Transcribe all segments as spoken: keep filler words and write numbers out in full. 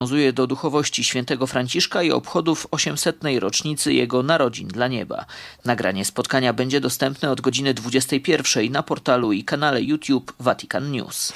nawiązuje do duchowości świętego Franciszka i obchodów osiemsetnej rocznicy jego narodzin dla nieba. Nagranie spotkania będzie dostępne od godziny dwudziestej pierwszej na portalu i kanale YouTube Vatican News.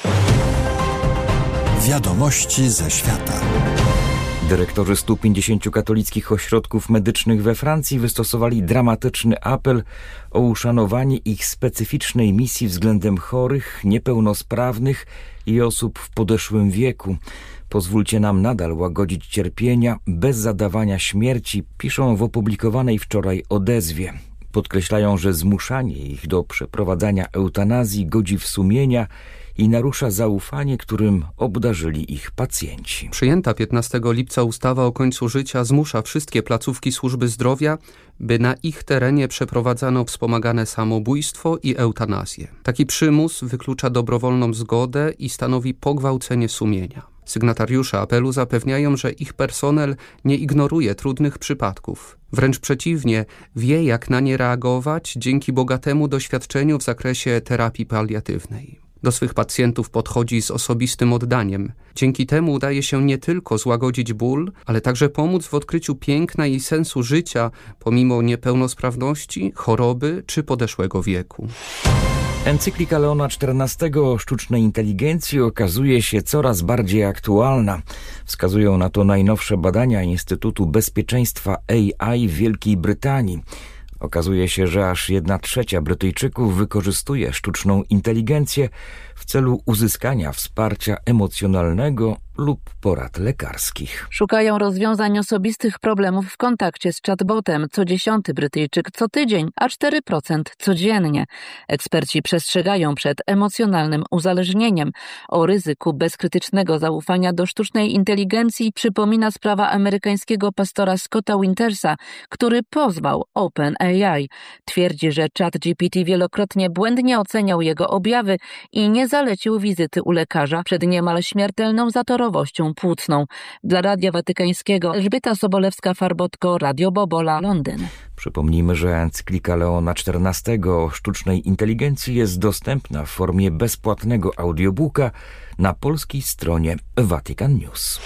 Wiadomości ze świata. Dyrektorzy stu pięćdziesięciu katolickich ośrodków medycznych we Francji wystosowali dramatyczny apel o uszanowanie ich specyficznej misji względem chorych, niepełnosprawnych i osób w podeszłym wieku. Pozwólcie nam nadal łagodzić cierpienia bez zadawania śmierci, piszą w opublikowanej wczoraj odezwie. Podkreślają, że zmuszanie ich do przeprowadzania eutanazji godzi w sumienia i narusza zaufanie, którym obdarzyli ich pacjenci. Przyjęta piętnastego lipca ustawa o końcu życia zmusza wszystkie placówki służby zdrowia, by na ich terenie przeprowadzano wspomagane samobójstwo i eutanazję. Taki przymus wyklucza dobrowolną zgodę i stanowi pogwałcenie sumienia. Sygnatariusze apelu zapewniają, że ich personel nie ignoruje trudnych przypadków. Wręcz przeciwnie, wie jak na nie reagować dzięki bogatemu doświadczeniu w zakresie terapii paliatywnej. Do swych pacjentów podchodzi z osobistym oddaniem. Dzięki temu udaje się nie tylko złagodzić ból, ale także pomóc w odkryciu piękna i sensu życia pomimo niepełnosprawności, choroby czy podeszłego wieku. Encyklika Leona czternastego o sztucznej inteligencji okazuje się coraz bardziej aktualna. Wskazują na to najnowsze badania Instytutu Bezpieczeństwa A I w Wielkiej Brytanii. Okazuje się, że aż jedna trzecia Brytyjczyków wykorzystuje sztuczną inteligencję w celu uzyskania wsparcia emocjonalnego lub porad lekarskich. Szukają rozwiązań osobistych problemów w kontakcie z chatbotem. Co dziesiąty Brytyjczyk co tydzień, a cztery procent codziennie. Eksperci przestrzegają przed emocjonalnym uzależnieniem. O ryzyku bezkrytycznego zaufania do sztucznej inteligencji przypomina sprawa amerykańskiego pastora Scotta Wintersa, który pozwał OpenAI. Twierdzi, że ChatGPT wielokrotnie błędnie oceniał jego objawy i nie zalecił wizyty u lekarza przed niemal śmiertelną zatorowością płucną. Dla Radia Watykańskiego Elżbieta Sobolewska-Farbotko, Radio Bobola, Londyn. Przypomnijmy, że encyklika Leona czternastego o sztucznej inteligencji jest dostępna w formie bezpłatnego audiobooka na polskiej stronie Vatican News.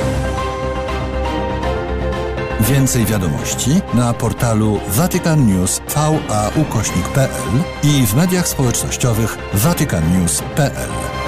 Więcej wiadomości na portalu Vatican News V A ukośnik P L i w mediach społecznościowych vatican news kropka p l.